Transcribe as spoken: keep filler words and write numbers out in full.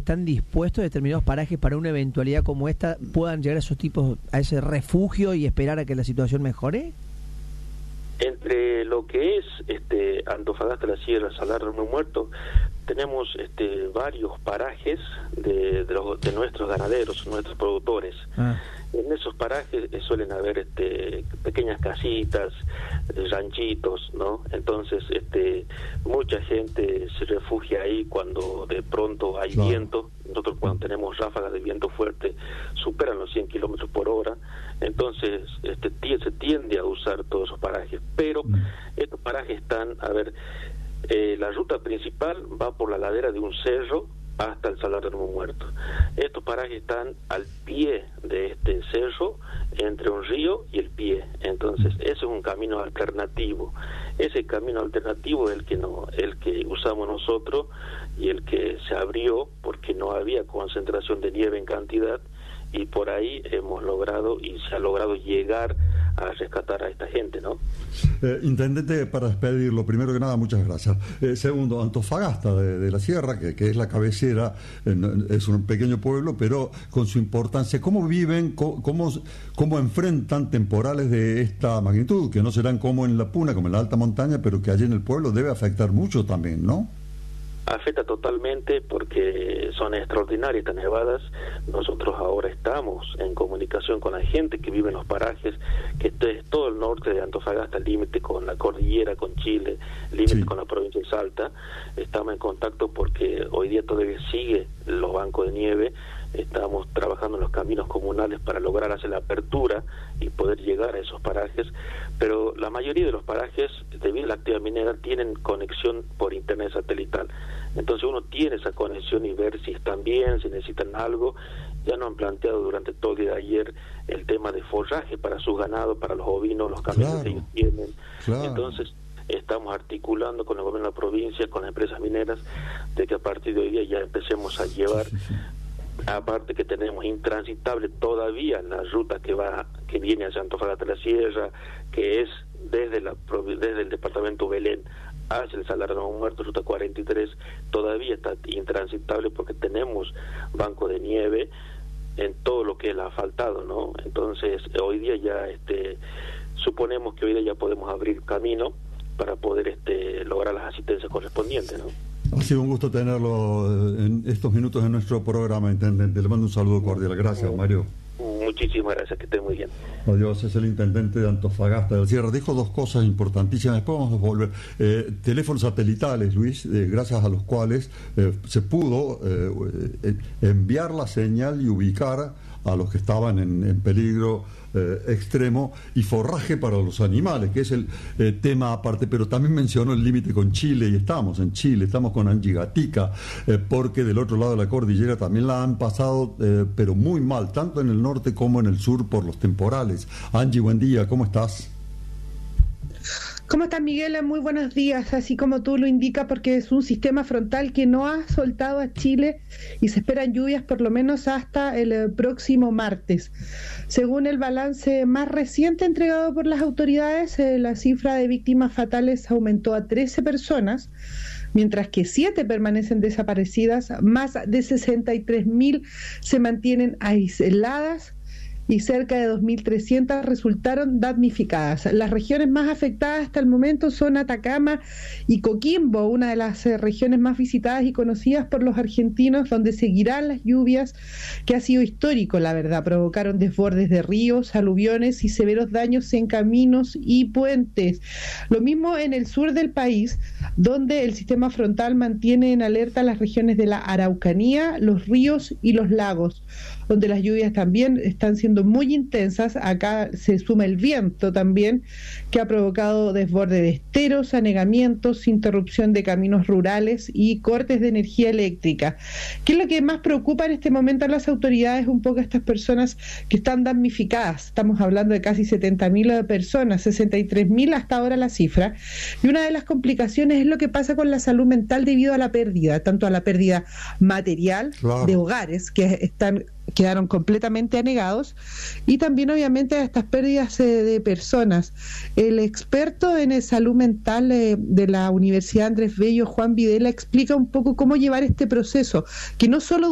están dispuestos determinados parajes para una eventualidad como esta puedan llegar a esos tipos, a ese refugio y esperar a que la situación mejore? Entre lo que es este Antofagasta, la Sierra, Salar de Uyuni Muerto, tenemos este varios parajes de, de, los, de nuestros ganaderos, nuestros productores. Ah. En esos parajes eh, suelen haber este pequeñas casitas, eh, ranchitos, ¿no? Entonces, este mucha gente se refugia ahí cuando de pronto hay claro. viento. Nosotros cuando tenemos ráfagas de viento fuerte superan los cien kilómetros por hora. Entonces, este se tiende a usar todos esos parajes. Pero mm. estos parajes están, a ver, eh, la ruta principal va por la ladera de un cerro hasta el Salar de Uyuni Muerto. Estos parajes están al pie de este cerro, entre un río y el pie. Entonces, ese es un camino alternativo. Ese camino alternativo es el que no, el que usamos nosotros y el que se abrió porque no había concentración de nieve en cantidad, y por ahí hemos logrado y se ha logrado llegar a rescatar a esta gente, ¿no? Eh, Intendente, para despedirlo, primero que nada, muchas gracias. Eh, segundo, Antofagasta de, de la Sierra, que, que es la cabecera, eh, es un pequeño pueblo, pero con su importancia. ¿Cómo viven, cómo, cómo enfrentan temporales de esta magnitud, que no serán como en la Puna, como en la alta montaña, pero que allí en el pueblo debe afectar mucho también, ¿no? Afecta totalmente porque son extraordinarias estas nevadas. Nosotros ahora estamos en comunicación con la gente que vive en los parajes, que es todo el norte de Antofagasta, el límite con la cordillera, con Chile, límite sí. con la provincia de Salta. Estamos en contacto porque hoy día todavía sigue los bancos de nieve. Estamos trabajando en los caminos comunales para lograr hacer la apertura y poder llegar a esos parajes, pero la mayoría de los parajes, debido a la actividad minera, tienen conexión por internet satelital. Entonces uno tiene esa conexión y ver si están bien, si necesitan algo. Ya nos han planteado durante todo el día de ayer el tema de forraje para su ganado, para los ovinos, los camiones claro. que ellos tienen. Claro. Entonces estamos articulando con el gobierno de la provincia, con las empresas mineras, de que a partir de hoy día ya empecemos a llevar... Sí, sí, sí. Aparte que tenemos intransitable todavía la ruta que va que viene hacia Antofagasta de la Sierra, que es desde la desde el departamento Belén hacia el Salar de Uyuni Muerto, ruta cuarenta y tres, todavía está intransitable porque tenemos banco de nieve en todo lo que es el asfaltado, ¿no? Entonces hoy día ya este suponemos que hoy día ya podemos abrir camino para poder este lograr las asistencias correspondientes, ¿no? Ha sido un gusto tenerlo en estos minutos en nuestro programa, Intendente. Le mando un saludo cordial. Gracias, Mario. Muchísimas gracias, que esté muy bien. Adiós, es el Intendente de Antofagasta de la Sierra. Dijo dos cosas importantísimas, después vamos a volver. Eh, teléfonos satelitales, Luis, eh, gracias a los cuales eh, se pudo eh, eh, enviar la señal y ubicar a los que estaban en, en peligro eh, extremo, y forraje para los animales, que es el eh, tema aparte, pero también mencionó el límite con Chile, y estamos en Chile, estamos con Angigatica, eh, porque del otro lado de la cordillera también la han pasado, eh, pero muy mal, tanto en el norte como en el sur por los temporales. Angie, buen día, ¿cómo estás? ¿Cómo estás, Miguel? Muy buenos días, así como tú lo indicas, porque es un sistema frontal que no ha soltado a Chile y se esperan lluvias por lo menos hasta el próximo martes. Según el balance más reciente entregado por las autoridades, eh, la cifra de víctimas fatales aumentó a trece personas, mientras que siete permanecen desaparecidas, más de sesenta y tres mil se mantienen aisladas y cerca de dos mil trescientas resultaron damnificadas. Las regiones más afectadas hasta el momento son Atacama y Coquimbo, una de las eh, regiones más visitadas y conocidas por los argentinos, donde seguirán las lluvias, que ha sido histórico, la verdad. Provocaron desbordes de ríos, aluviones y severos daños en caminos y puentes. Lo mismo en el sur del país, donde el sistema frontal mantiene en alerta las regiones de la Araucanía, los ríos y los lagos, donde las lluvias también están siendo muy intensas. Acá se suma el viento también, que ha provocado desborde de esteros, anegamientos, interrupción de caminos rurales y cortes de energía eléctrica. ¿Qué es lo que más preocupa en este momento a las autoridades? Un poco a estas personas que están damnificadas. Estamos hablando de casi setenta mil personas, sesenta y tres mil hasta ahora la cifra. Y una de las complicaciones es lo que pasa con la salud mental debido a la pérdida, tanto a la pérdida material, claro, de hogares que están quedaron completamente anegados, y también obviamente a estas pérdidas eh, de personas. El experto en salud mental eh, de la Universidad Andrés Bello, Juan Videla, explica un poco cómo llevar este proceso, que no solo